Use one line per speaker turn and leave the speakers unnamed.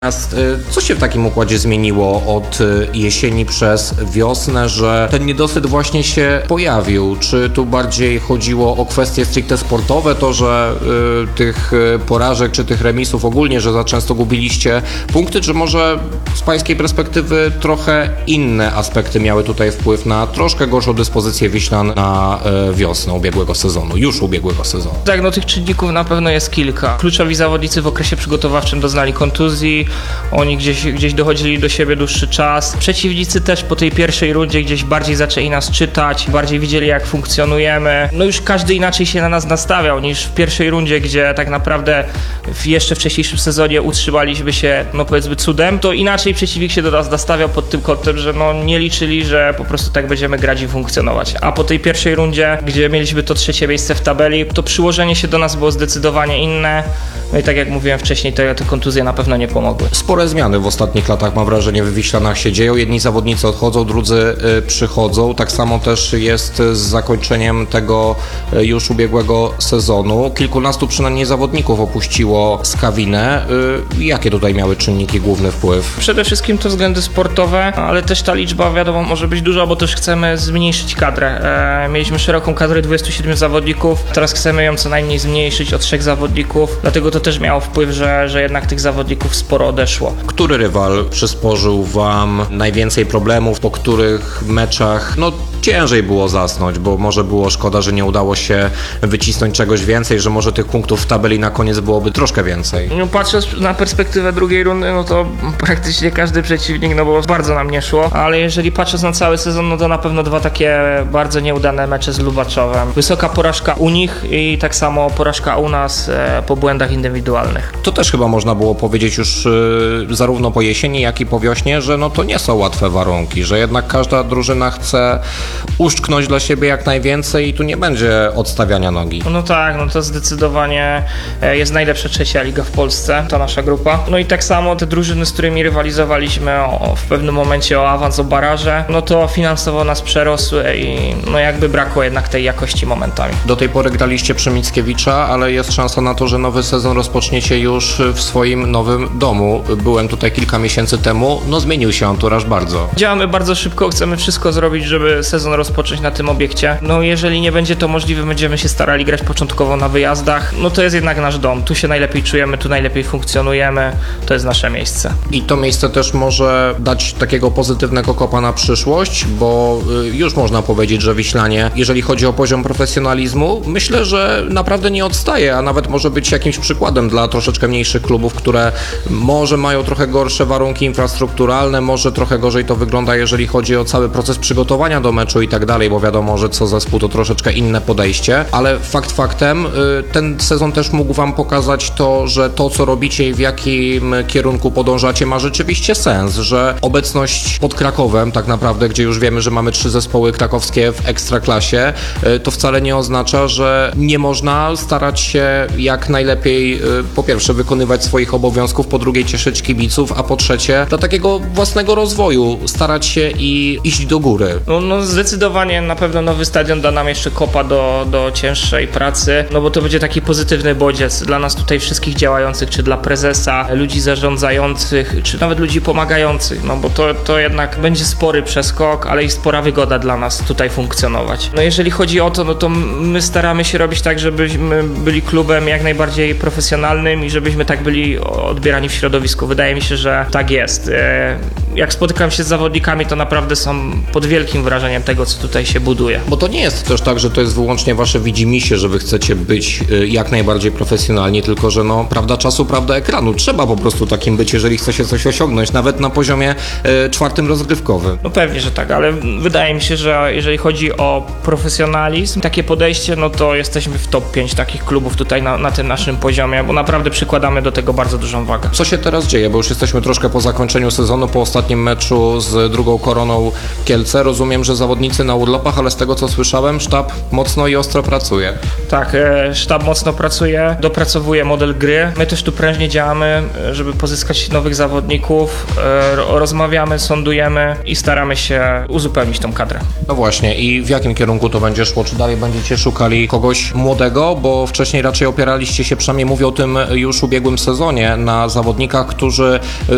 Co się w takim układzie zmieniło od jesieni przez wiosnę, że ten niedosyt właśnie się pojawił? Czy tu bardziej chodziło o kwestie stricte sportowe, to że tych porażek czy tych remisów ogólnie, że za często gubiliście punkty, czy może z pańskiej perspektywy trochę inne aspekty miały tutaj wpływ na troszkę gorszą dyspozycję Wiślan na wiosnę już ubiegłego sezonu?
Tak, no tych czynników na pewno jest kilka. Kluczowi zawodnicy w okresie przygotowawczym doznali kontuzji, oni gdzieś dochodzili do siebie dłuższy czas. Przeciwnicy też po tej pierwszej rundzie gdzieś bardziej zaczęli nas czytać, bardziej widzieli jak funkcjonujemy. No już każdy inaczej się na nas nastawiał niż w pierwszej rundzie, gdzie tak naprawdę w jeszcze wcześniejszym sezonie utrzymaliśmy się, no powiedzmy cudem, to inaczej przeciwnik się do nas nastawiał pod tym kątem, że no nie liczyli, że po prostu tak będziemy grać i funkcjonować. A po tej pierwszej rundzie, gdzie mieliśmy to 3. miejsce w tabeli, to przyłożenie się do nas było zdecydowanie inne. No i tak jak mówiłem wcześniej, te kontuzje na pewno nie pomogły.
Spore zmiany w ostatnich latach, mam wrażenie, w Wiślanach się dzieją. Jedni zawodnicy odchodzą, drudzy przychodzą. Tak samo też jest z zakończeniem tego już ubiegłego sezonu. Kilkunastu przynajmniej zawodników opuściło Skawinę. Jakie tutaj miały czynniki główny wpływ?
Przede wszystkim to względy sportowe, ale też ta liczba, wiadomo, może być duża, bo też chcemy zmniejszyć kadrę. Mieliśmy szeroką kadrę 27 zawodników, teraz chcemy ją co najmniej zmniejszyć o 3 zawodników, dlatego to też miało wpływ, że jednak tych zawodników sporo odeszło.
Który rywal przysporzył wam najwięcej problemów, po których meczach ciężej było zasnąć, bo może było szkoda, że nie udało się wycisnąć czegoś więcej, że może tych punktów w tabeli na koniec byłoby troszkę więcej?
No, patrząc na perspektywę drugiej rundy, no to praktycznie każdy przeciwnik, no bo bardzo nam nie szło, ale jeżeli patrząc na cały sezon, no to na pewno 2 takie bardzo nieudane mecze z Lubaczowem. Wysoka porażka u nich i tak samo porażka u nas po błędach indywidualnych.
To też chyba można było powiedzieć już zarówno po jesieni, jak i po wiośnie, że to nie są łatwe warunki, że jednak każda drużyna chce uszczknąć dla siebie jak najwięcej i tu nie będzie odstawiania nogi.
No tak, no to zdecydowanie jest najlepsza 3. liga w Polsce, ta nasza grupa. No i tak samo te drużyny, z którymi rywalizowaliśmy w pewnym momencie o awans, o baraże, no to finansowo nas przerosły i jakby brakło jednak tej jakości momentami.
Do tej pory graliście przy Mickiewicza, ale jest szansa na to, że nowy sezon rozpoczniecie już w swoim nowym domu. Byłem tutaj kilka miesięcy temu, zmienił się anturaż bardzo.
Działamy bardzo szybko, chcemy wszystko zrobić, żeby sezon rozpocząć na tym obiekcie. Jeżeli nie będzie to możliwe, będziemy się starali grać początkowo na wyjazdach. To jest jednak nasz dom, tu się najlepiej czujemy, tu najlepiej funkcjonujemy, to jest nasze miejsce.
I to miejsce też może dać takiego pozytywnego kopa na przyszłość, bo już można powiedzieć, że Wiślanie, jeżeli chodzi o poziom profesjonalizmu, myślę, że naprawdę nie odstaje, a nawet może być jakimś przykładem dla troszeczkę mniejszych klubów, które może mają trochę gorsze warunki infrastrukturalne, może trochę gorzej to wygląda, jeżeli chodzi o cały proces przygotowania do meczu i tak dalej, bo wiadomo, że co zespół to troszeczkę inne podejście, ale fakt faktem, ten sezon też mógł wam pokazać to, że to, co robicie i w jakim kierunku podążacie, ma rzeczywiście sens, że obecność pod Krakowem, tak naprawdę, gdzie już wiemy, że mamy 3 zespoły krakowskie w Ekstraklasie, to wcale nie oznacza, że nie można starać się jak najlepiej, po pierwsze, wykonywać swoich obowiązków, po drugie, cieszyć kibiców, a po trzecie, dla takiego własnego rozwoju starać się i iść do góry.
Zdecydowanie na pewno nowy stadion da nam jeszcze kopa do cięższej pracy, bo to będzie taki pozytywny bodziec dla nas tutaj wszystkich działających, czy dla prezesa, ludzi zarządzających, czy nawet ludzi pomagających, bo to jednak będzie spory przeskok, ale i spora wygoda dla nas tutaj funkcjonować. Jeżeli chodzi o to, to my staramy się robić tak, żebyśmy byli klubem jak najbardziej profesjonalnym i żebyśmy tak byli odbierani w środowisku. Wydaje mi się, że tak jest. Jak spotykam się z zawodnikami, to naprawdę są pod wielkim wrażeniem tego, co tutaj się buduje.
Bo to nie jest też tak, że to jest wyłącznie wasze widzimisię, że wy chcecie być jak najbardziej profesjonalni, tylko że prawda czasu, prawda ekranu. Trzeba po prostu takim być, jeżeli chce się coś osiągnąć, nawet na poziomie 4. rozgrywkowym.
Pewnie, że tak, ale wydaje mi się, że jeżeli chodzi o profesjonalizm, takie podejście, to jesteśmy w top 5 takich klubów tutaj na tym naszym poziomie, bo naprawdę przykładamy do tego bardzo dużą wagę.
Co się teraz dzieje? Bo już jesteśmy troszkę po zakończeniu sezonu, po ostatnim meczu z drugą Koroną Kielce. Rozumiem, że zawodnicy na urlopach, ale z tego co słyszałem, sztab mocno i ostro pracuje.
Tak, sztab mocno pracuje, dopracowuje model gry. My też tu prężnie działamy, żeby pozyskać nowych zawodników. Rozmawiamy, sądujemy i staramy się uzupełnić tą kadrę.
No właśnie, i w jakim kierunku to będzie szło? Czy dalej będziecie szukali kogoś młodego? Bo wcześniej raczej opieraliście się, przynajmniej mówię o tym już ubiegłym sezonie, na zawodnikach, którzy